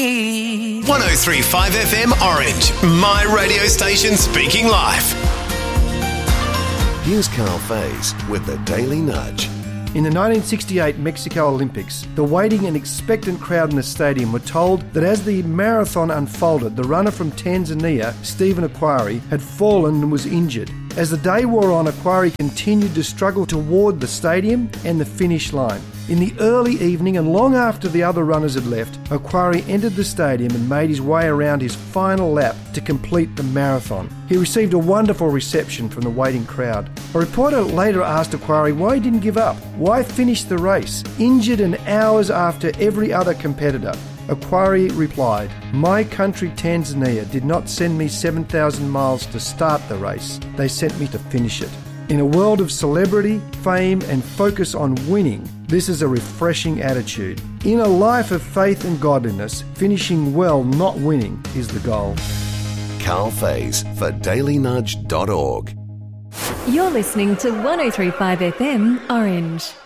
me. 103.5 FM Orange, my radio station speaking life. Here's Carl Faze with the Daily Nudge. In the 1968 Mexico Olympics, the waiting and expectant crowd in the stadium were told that as the marathon unfolded, the runner from Tanzania, Stephen Akhwari, had fallen and was injured. As the day wore on, Akhwari continued to struggle toward the stadium and the finish line. In the early evening and long after the other runners had left, Akhwari entered the stadium and made his way around his final lap to complete the marathon. He received a wonderful reception from the waiting crowd. A reporter later asked Akhwari why he didn't give up, why finish the race, injured and hours after every other competitor. Akhwari replied, "My country Tanzania did not send me 7,000 miles to start the race. They sent me to finish it." In a world of celebrity, fame and focus on winning, this is a refreshing attitude. In a life of faith and godliness, finishing well, not winning, is the goal. Carl Faze for dailynudge.org. You're listening to 103.5 FM Orange.